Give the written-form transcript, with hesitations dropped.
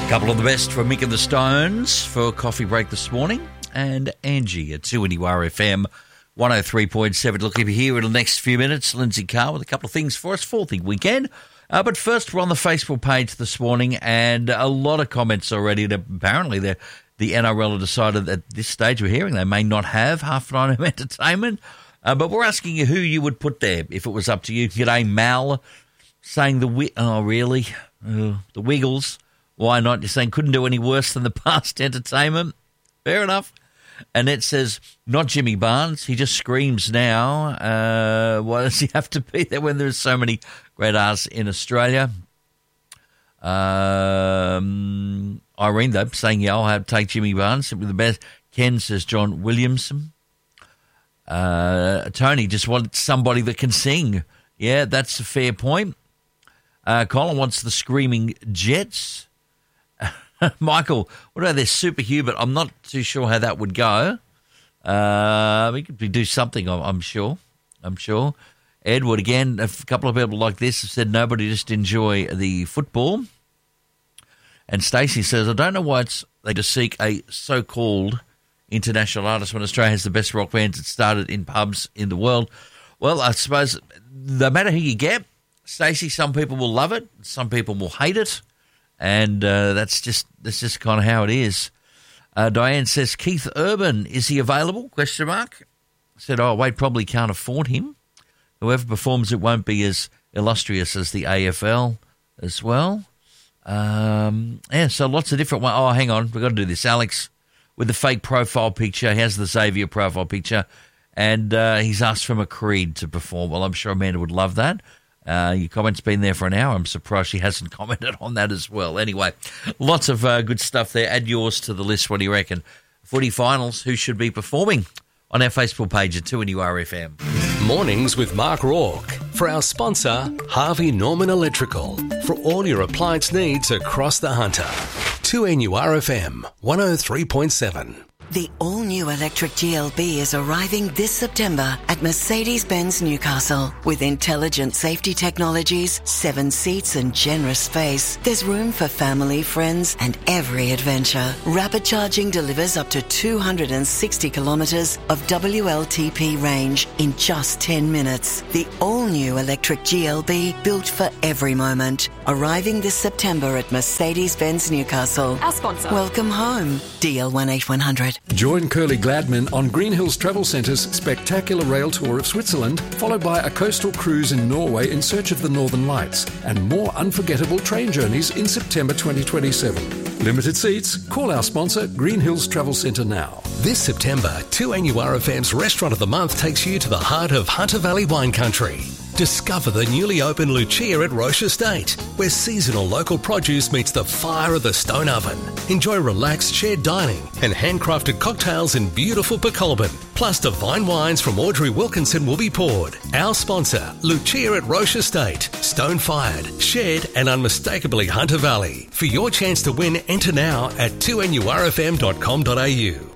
Couple of the best from Mick and the Stones for coffee break this morning, and Angie at 2NURFM 103.7. Look, if you're here in the next few minutes, Lindsay Carr with a couple of things for us for the weekend. But first, we're on the Facebook page this morning, and a lot of comments already. Apparently, the NRL have decided at this stage we're hearing they may not have half an hour of entertainment. But we're asking you who you would put there if it was up to you. G'day, Mal, saying the Wiggles. Why not? You're saying couldn't do any worse than the past entertainment. Fair enough. Annette says, not Jimmy Barnes. He just screams now. Why does he have to be there when there's so many great artists in Australia? Irene, though, saying, yeah, I'll have to take Jimmy Barnes. Simply the best. Ken says John Williamson. Tony just wants somebody that can sing. Yeah, that's a fair point. Colin wants the Screaming Jets. Michael, what about their Superhuman? I'm not too sure how that would go. We could do something, I'm sure. Edward, again, a couple of people like this have said nobody, just enjoy the football. And Stacey says, I don't know why they just seek a so-called international artist when Australia has the best rock bands that started in pubs in the world. Well, I suppose no matter who you get, Stacey, some people will love it, some people will hate it. And that's just kind of how it is. Diane says, Keith Urban, is he available? ? Said, wait, probably can't afford him. Whoever performs it won't be as illustrious as the AFL as well. So lots of different ones. Oh, hang on, we've got to do this. Alex, with the fake profile picture, he has the Xavier profile picture, and he's asked for McCreed to perform. Well, I'm sure Amanda would love that. Your comment's been there for an hour. I'm surprised she hasn't commented on that as well. Anyway, lots of good stuff there. Add yours to the list. What do you reckon? Footy finals, who should be performing? On our Facebook page at 2NURFM. Mornings with Mark Rourke. For our sponsor, Harvey Norman Electrical. For all your appliance needs across the Hunter. 2NURFM 103.7. The all-new electric GLB is arriving this September at Mercedes-Benz Newcastle. With intelligent safety technologies, 7 seats and generous space, there's room for family, friends and every adventure. Rapid charging delivers up to 260 kilometres of WLTP range in just 10 minutes. The all-new electric GLB built for every moment. Arriving this September at Mercedes-Benz Newcastle. Our sponsor. Welcome home. DL18100. Join Curly Gladman on Green Hills Travel Centre's spectacular rail tour of Switzerland, followed by a coastal cruise in Norway in search of the Northern Lights, and more unforgettable train journeys in September 2027. Limited seats. Call our sponsor, Green Hills Travel Centre now. This September, 2NURFM's Restaurant of the Month takes you to the heart of Hunter Valley wine country. Discover the newly opened Lucia at Roche Estate, where seasonal local produce meets the fire of the stone oven. Enjoy relaxed shared dining and handcrafted cocktails in beautiful Pecolbin. Plus divine wines from Audrey Wilkinson will be poured. Our sponsor, Lucia at Roche Estate. Stone-fired, shared and unmistakably Hunter Valley. For your chance to win, enter now at 2NURFM.com.au.